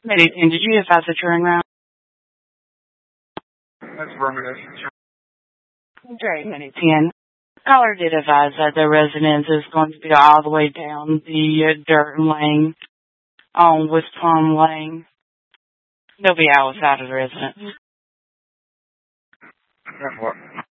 Maybe, and did you advise the turn around? That's Verminous. Great, minute 10. Caller did advise that the residence is going to be all the way down the dirt lane on West Palm Lane. They'll be outside of the residence. What?